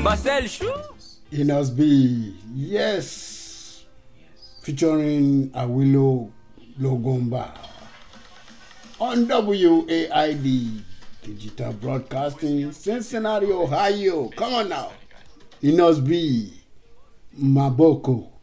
Marcel Chou. Enos B. Yes. Featuring Awilo Logomba. On WAID Digital Broadcasting, Cincinnati, Ohio. Come on now. Enos B. Maboko.